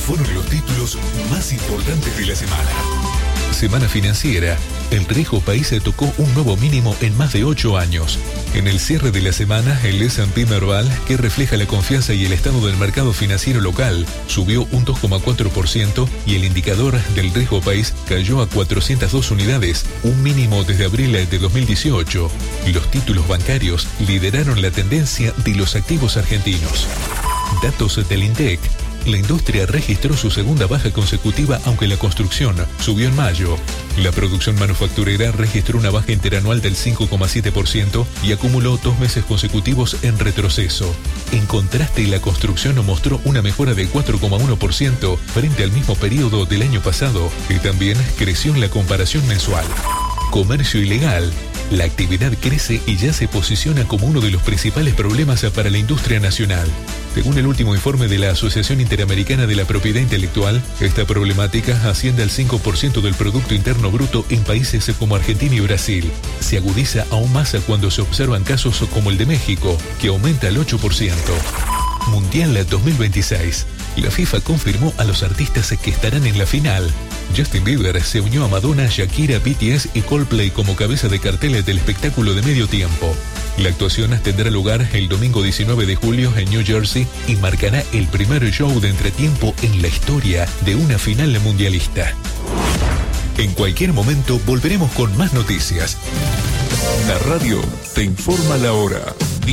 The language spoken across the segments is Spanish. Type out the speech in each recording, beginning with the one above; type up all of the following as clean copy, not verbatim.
fueron los títulos más importantes de la semana. Semana financiera. El riesgo país se tocó un nuevo mínimo en más de 8 años. En el cierre de la semana, el S&P Merval, que refleja la confianza y el estado del mercado financiero local, subió un 2,4% y el indicador del riesgo país cayó a 402 unidades, un mínimo desde abril de 2018. Los títulos bancarios lideraron la tendencia de los activos argentinos. Datos del INDEC. La industria registró su segunda baja consecutiva, aunque la construcción subió en mayo. La producción manufacturera registró una baja interanual del 5,7% y acumuló 2 meses consecutivos en retroceso. En contraste, la construcción mostró una mejora del 4,1% frente al mismo periodo del año pasado, y también creció en la comparación mensual. Comercio ilegal. La actividad crece y ya se posiciona como uno de los principales problemas para la industria nacional. Según el último informe de la Asociación Interamericana de la Propiedad Intelectual, esta problemática asciende al 5% del Producto Interno Bruto en países como Argentina y Brasil. Se agudiza aún más cuando se observan casos como el de México, que aumenta al 8%. Mundial 2026. La FIFA confirmó a los artistas que estarán en la final. Justin Bieber se unió a Madonna, Shakira, BTS y Coldplay como cabeza de cartel del espectáculo de medio tiempo. La actuación tendrá lugar el domingo 19 de julio en New Jersey y marcará el primer show de entretiempo en la historia de una final mundialista. En cualquier momento volveremos con más noticias. La radio te informa la hora.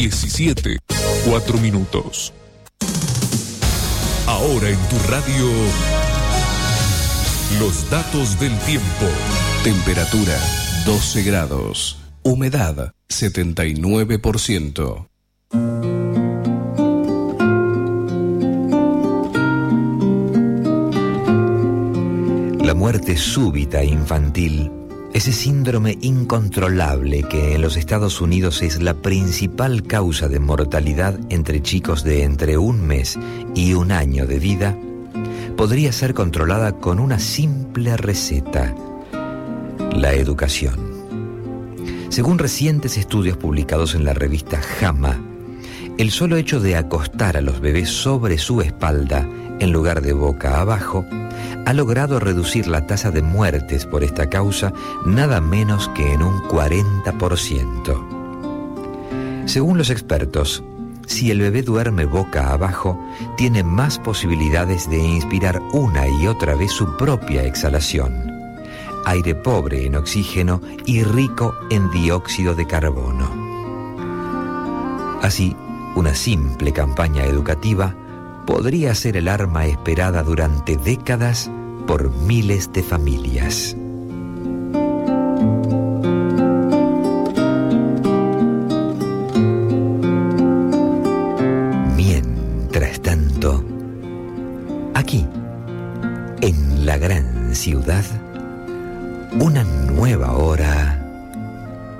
17:04. Ahora en tu radio, los datos del tiempo. Temperatura 12 grados. Humedad 79%. La muerte súbita infantil, ese síndrome incontrolable que en los Estados Unidos es la principal causa de mortalidad entre chicos de entre 1 mes y 1 año de vida, podría ser controlada con una simple receta: la educación. Según recientes estudios publicados en la revista JAMA, el solo hecho de acostar a los bebés sobre su espalda en lugar de boca abajo ha logrado reducir la tasa de muertes por esta causa nada menos que en un 40%. Según los expertos, si el bebé duerme boca abajo, tiene más posibilidades de inspirar una y otra vez su propia exhalación, aire pobre en oxígeno y rico en dióxido de carbono. Así, una simple campaña educativa podría ser el arma esperada durante décadas por miles de familias. Mientras tanto, aquí, en la gran ciudad, una nueva hora